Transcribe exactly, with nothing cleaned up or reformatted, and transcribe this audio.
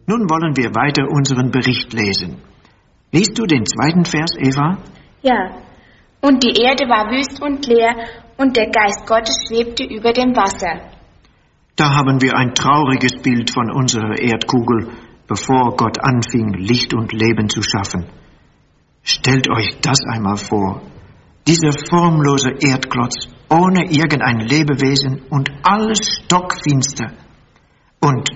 Nun wollen wir weiter unseren Bericht lesen. Liest du den zweiten Vers, Eva? Ja. Und die Erde war wüst und leer, und der Geist Gottes schwebte über dem Wasser. Da haben wir ein trauriges Bild von unserer Erdkugel, bevor Gott anfing, Licht und Leben zu schaffen. Stellt euch das einmal vor. Dieser formlose Erdklotz, ohne irgendein Lebewesen und alles stockfinster. Und